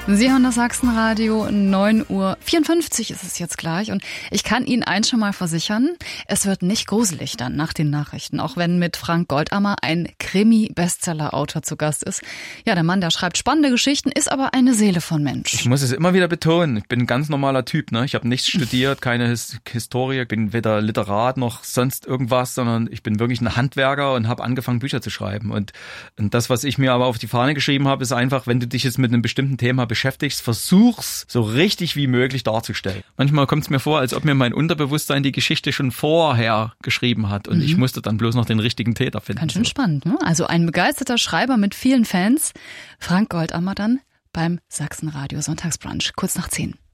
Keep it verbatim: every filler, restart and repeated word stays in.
Sie hören das Sachsenradio, neun Uhr vierundfünfzig ist es jetzt gleich. Und ich kann Ihnen eins schon mal versichern, es wird nicht gruselig dann nach den Nachrichten. Auch wenn mit Frank Goldammer ein Krimi-Bestseller-Autor zu Gast ist. Ja, der Mann, der schreibt spannende Geschichten, ist aber eine Seele von Mensch. Ich muss es immer wieder betonen, ich bin ein ganz normaler Typ. Ne? Ich habe nichts studiert, keine His- Historie, bin weder Literat noch sonst irgendwas, sondern ich bin wirklich ein Handwerker und habe angefangen, Bücher zu schreiben. Und, und das, was ich mir aber auf die Fahne geschrieben habe, ist einfach, wenn du dich jetzt mit einem bestimmten Thema beschäftigst, versuch's so richtig wie möglich darzustellen. Manchmal kommt es mir vor, als ob mir mein Unterbewusstsein die Geschichte schon vorher geschrieben hat und mhm. ich musste dann bloß noch den richtigen Täter finden. Ganz schön so. spannend, ne? Also ein begeisterter Schreiber mit vielen Fans. Frank Goldammer dann beim Sachsenradio Sonntagsbrunch, kurz nach zehn.